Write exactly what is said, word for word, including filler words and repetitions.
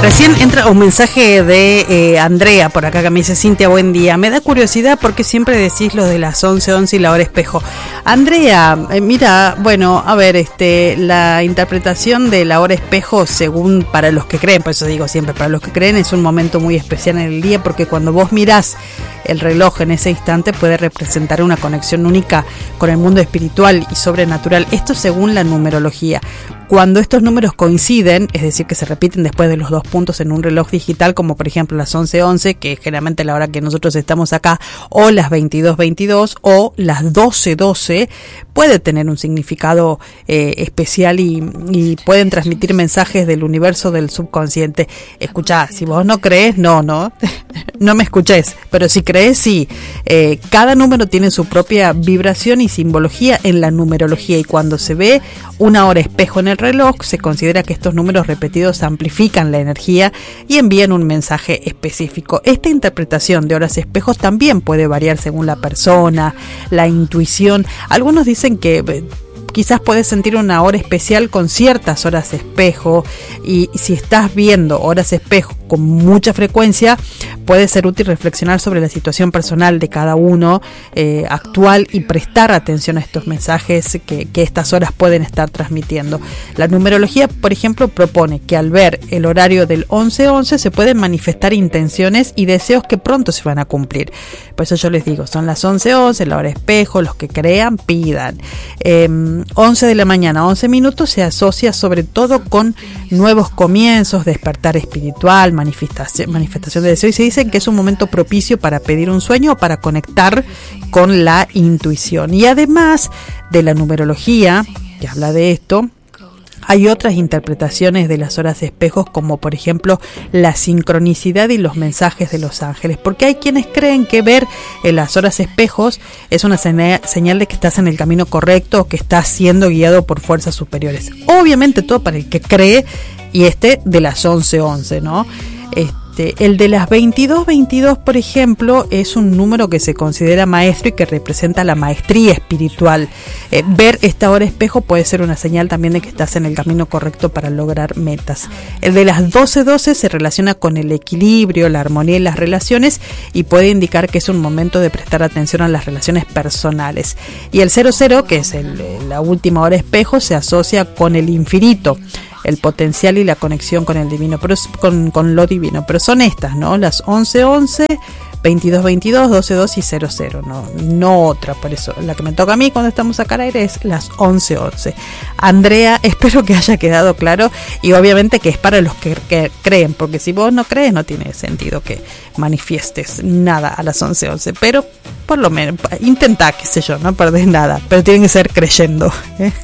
Recién entra un mensaje de eh, Andrea por acá que me dice: Cintia, buen día. Me da curiosidad porque siempre decís lo de las once once y la hora espejo. Andrea, eh, mira, bueno, a ver, este, la interpretación de la hora espejo, según para los que creen, por eso digo siempre, para los que creen es un momento muy especial en el día, porque cuando vos mirás el reloj en ese instante puede representar una conexión única con el mundo espiritual y sobrenatural. Esto según la numerología. Cuando estos números coinciden, es decir, que se repiten después de los dos puntos en un reloj digital, como por ejemplo las once once, que es generalmente la hora que nosotros estamos acá, o las veintidós veintidós, o las doce doce, puede tener un significado eh, especial y, y pueden transmitir mensajes del universo del subconsciente. Escuchá, si vos no crees, no, no, no me escuches, pero si crees, sí. Eh, cada número tiene su propia vibración y simbología en la numerología, y cuando se ve una hora espejo en el reloj, se considera que estos números repetidos amplifican la energía y envían un mensaje específico. Esta interpretación de horas espejos también puede variar según la persona, la intuición. Algunos dicen que quizás puedes sentir una hora especial con ciertas horas espejo, y si estás viendo horas espejo con mucha frecuencia, puede ser útil reflexionar sobre la situación personal de cada uno eh, actual y prestar atención a estos mensajes que, que estas horas pueden estar transmitiendo. La numerología, por ejemplo, propone que al ver el horario del once once se pueden manifestar intenciones y deseos que pronto se van a cumplir. Por eso yo les digo, son las once once, la hora espejo, los que crean, pidan. Eh, once de la mañana, once minutos, se asocia sobre todo con nuevos comienzos, despertar espiritual, manifestación, manifestación de deseo, y se dice que es un momento propicio para pedir un sueño o para conectar con la intuición. Y además de la numerología, que habla de esto, hay otras interpretaciones de las horas espejos, como por ejemplo la sincronicidad y los mensajes de los ángeles, porque hay quienes creen que ver en las horas espejos es una señal de que estás en el camino correcto o que estás siendo guiado por fuerzas superiores. Obviamente todo para el que cree, y este de las once once, ¿no? Este, el de las veintidós veintidós, por ejemplo, es un número que se considera maestro y que representa la maestría espiritual. Eh, ver esta hora espejo puede ser una señal también de que estás en el camino correcto para lograr metas. El de las doce doce se relaciona con el equilibrio, la armonía y las relaciones, y puede indicar que es un momento de prestar atención a las relaciones personales. Y el cero cero, que es el, la última hora espejo, se asocia con el infinito, el potencial y la conexión con el divino, pero con, con lo divino. Pero son estas, ¿no? Las once once, veintidós veintidós, doce doce y cero cero, no, no otra. Por eso la que me toca a mí cuando estamos acá al aire es las once once. Andrea, espero que haya quedado claro, y obviamente que es para los que, que creen, porque si vos no crees no tiene sentido que manifiestes nada a las once once, pero por lo menos intentá, qué sé yo, no perdés nada, pero tienen que ser creyendo, ¿eh?